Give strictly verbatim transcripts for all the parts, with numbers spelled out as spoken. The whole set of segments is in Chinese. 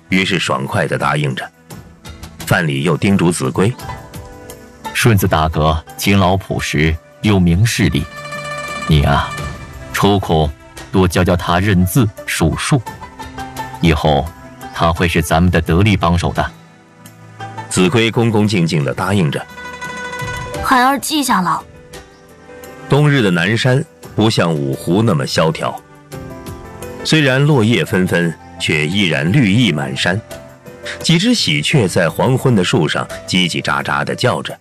于是爽快地答应着。范蠡又叮嘱子规： 顺子大哥勤劳朴实，有明事理，你啊，抽空多教教他认字数数，以后他会是咱们的得力帮手的。 子规恭恭敬敬地答应着。 孩儿记下了。 冬日的南山不像五湖那么萧条，虽然落叶纷纷，却依然绿意满山。几只喜鹊在黄昏的树上叽叽喳喳地叫着。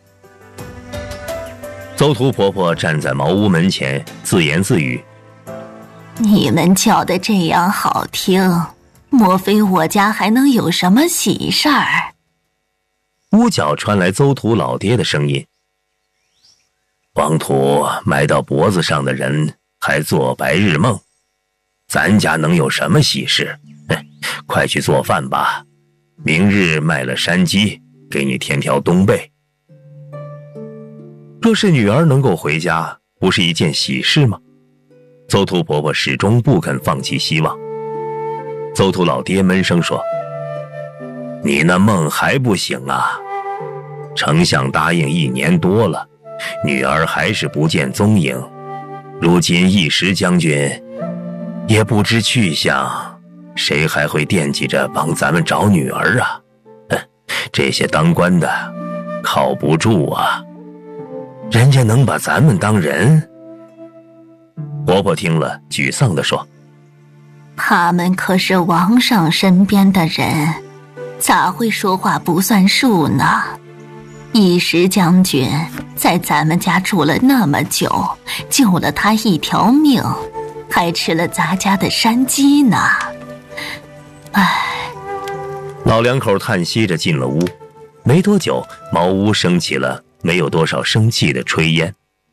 邹图婆婆站在茅屋门前，自言自语： 你们叫得这样好听，莫非我家还能有什么喜事儿？ 屋角传来邹图老爹的声音：黄土埋到脖子上的人还做白日梦，咱家能有什么喜事？快去做饭吧，明日卖了山鸡，给你添条冬被。若是女儿能够回家，不是一件喜事吗？邹图婆婆始终不肯放弃希望。邹图老爹闷声说：你那梦还不行啊，丞相答应一年多了，女儿还是不见踪影，如今一时将军也不知去向，谁还会惦记着帮咱们找女儿啊？这些当官的靠不住啊，人家能把咱们当人？婆婆听了沮丧地说： 他们可是王上身边的人，咋会说话不算数呢？一时将军在咱们家住了那么久，救了他一条命，还吃了咱家的山鸡呢。唉。 老两口叹息着进了屋，没多久，茅屋升起了没有多少生气的炊烟。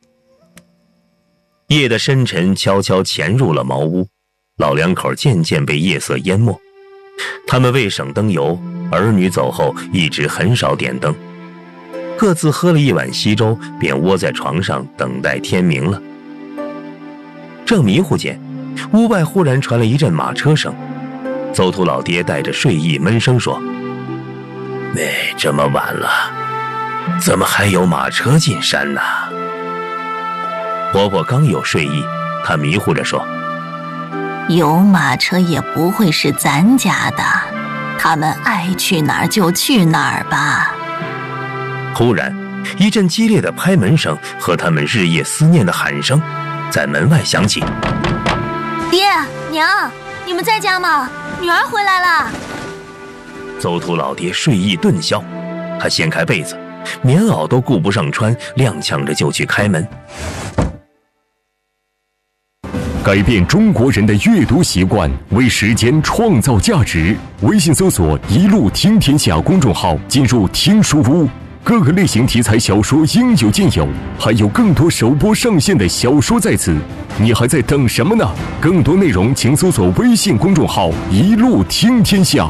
夜的深沉悄悄潜入了茅屋，老两口渐渐被夜色淹没。他们为省灯油，儿女走后一直很少点灯，各自喝了一碗稀粥，便窝在床上等待天明了。正迷糊间，屋外忽然传来一阵马车声。邹图老爹带着睡意闷声说：哎，这么晚了，怎么还有马车进山呢？婆婆刚有睡意，她迷糊着说： 有马车也不会是咱家的，他们爱去哪儿就去哪儿吧。 忽然一阵激烈的拍门声和他们日夜思念的喊声在门外响起。 爹娘，你们在家吗？女儿回来了。 邹图老爹睡意顿消，他掀开被子，棉袄都顾不上穿，踉跄着就去开门。 改变中国人的阅读习惯，为时间创造价值。微信搜索一路听天下公众号，进入听书屋，各个类型题材小说应有尽有，还有更多首播上线的小说在此，你还在等什么呢？更多内容请搜索微信公众号一路听天下。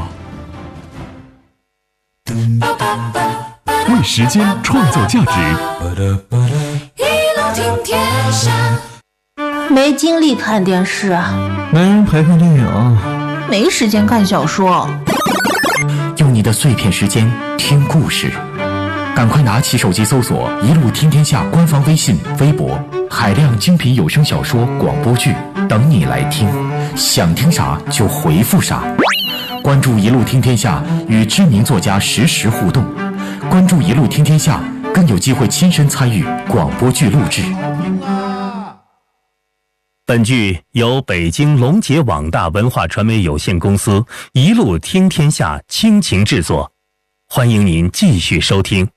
为时间创造价值， 一路听天下。 没精力看电视， 没人陪看电影， 没时间看小说。 用你的碎片时间听故事，赶快拿起手机搜索一路听天下官方微信微博，海量精品有声小说广播剧等你来听，想听啥就回复啥。关注一路听天下，与知名作家实时互动，关注一路听天下，更有机会亲身参与广播剧录制。 本剧由北京龙杰网大文化传媒有限公司一路听天下倾情制作，欢迎您继续收听。